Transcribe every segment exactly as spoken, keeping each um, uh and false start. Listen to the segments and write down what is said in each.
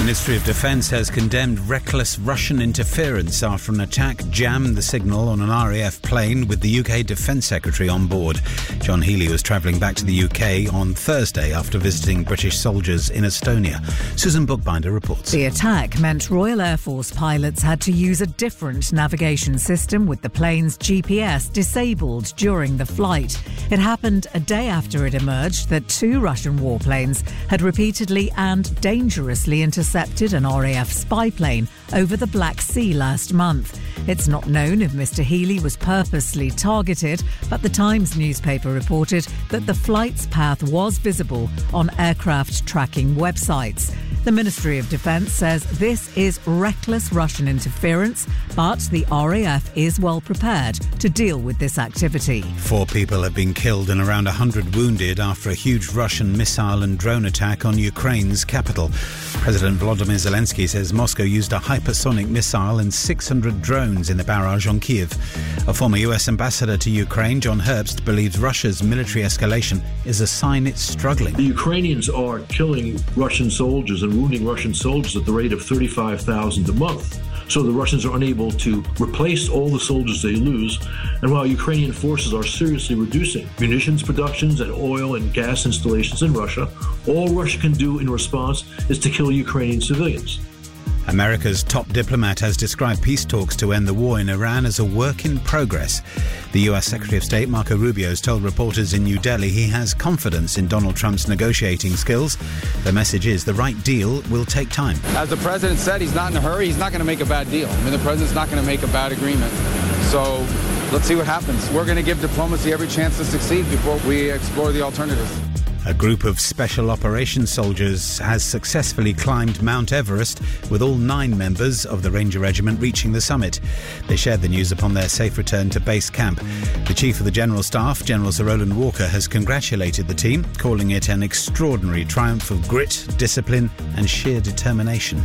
Ministry of Defence has condemned reckless Russian interference after an attack jammed the signal on an R A F plane with the U K Defence Secretary on board. John Healey was travelling back to the U K on Thursday after visiting British soldiers in Estonia. Susan Bookbinder reports. The attack meant Royal Air Force pilots had to use a different navigation system with the plane's G P S disabled during the flight. It happened a day after it emerged that two Russian warplanes had repeatedly and dangerously intercepted an R A F spy plane over the Black Sea last month. It's not known if Mister Healey was purposely targeted, but the Times newspaper reported that the flight's path was visible on aircraft tracking websites. The Ministry of Defence says this is reckless Russian interference, but the R A F is well prepared to deal with this activity. Four people have been killed and around one hundred wounded after a huge Russian missile and drone attack on Ukraine's capital. President Volodymyr Zelensky says Moscow used a hypersonic missile and six hundred drones in the barrage on Kiev. A former U S ambassador to Ukraine, John Herbst, believes Russia's military escalation is a sign it's struggling. The Ukrainians are killing Russian soldiers and wounding Russian soldiers at the rate of thirty-five thousand a month. So the Russians are unable to replace all the soldiers they lose. And while Ukrainian forces are seriously reducing munitions productions and oil and gas installations in Russia, all Russia can do in response is to kill Ukrainian civilians. America's top diplomat has described peace talks to end the war in Iran as a work in progress. The U S Secretary of State Marco Rubio has told reporters in New Delhi he has confidence in Donald Trump's negotiating skills. The message is the right deal will take time. As the president said, he's not in a hurry. He's not going to make a bad deal. I mean, the president's not going to make a bad agreement. So let's see what happens. We're going to give diplomacy every chance to succeed before we explore the alternatives. A group of special operations soldiers has successfully climbed Mount Everest, with all nine members of the Ranger Regiment reaching the summit. They shared the news upon their safe return to base camp. The Chief of the General Staff, General Sir Roland Walker, has congratulated the team, calling it an extraordinary triumph of grit, discipline and sheer determination.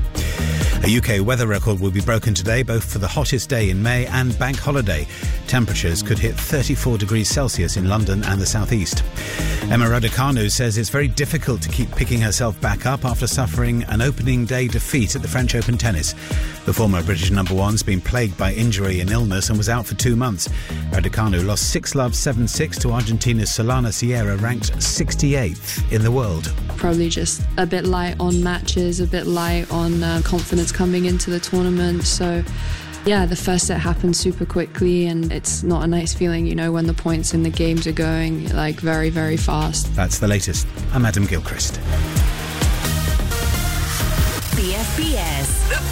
A U K weather record will be broken today, both for the hottest day in May and bank holiday. Temperatures could hit thirty-four degrees Celsius in London and the southeast. Emma Raducanu says it's very difficult to keep picking herself back up after suffering an opening day defeat at the French Open tennis. The former British number one's been plagued by injury and illness and was out for two months. Raducanu lost six love, seven six to Argentina's Solana Sierra, ranked sixty-eighth in the world. Probably just a bit light on matches, a bit light on uh, confidence coming into the tournament. So yeah, the first set happened super quickly and it's not a nice feeling, you know, when the points in the games are going like very, very fast. That's the latest. I'm Adam Gilchrist. B F B S.